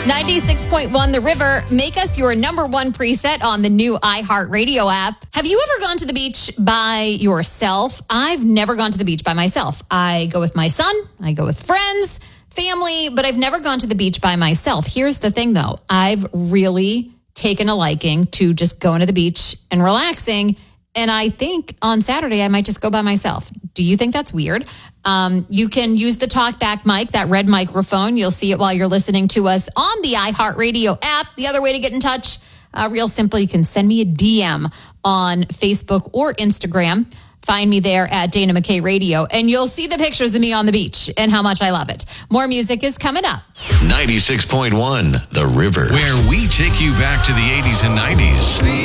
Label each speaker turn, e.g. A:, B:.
A: 96.1 The River. Make us your number one preset on the new iHeartRadio app. Have you ever gone to the beach by yourself? I've never gone to the beach by myself. I go with my son. I go with friends, family, but I've never gone to the beach by myself. Here's the thing, though. I've really taken a liking to just going to the beach and relaxing. And I think on Saturday, I might just go by myself. Do you think that's weird? You can use the TalkBack mic, that red microphone. You'll see it while you're listening to us on the iHeartRadio app. The other way to get in touch, real simple, you can send me a DM on Facebook or Instagram. Find me there at Dana McKay Radio, and you'll see the pictures of me on the beach and how much I love it. More music is coming up.
B: 96.1 The River, where we take you back to the 80s and 90s.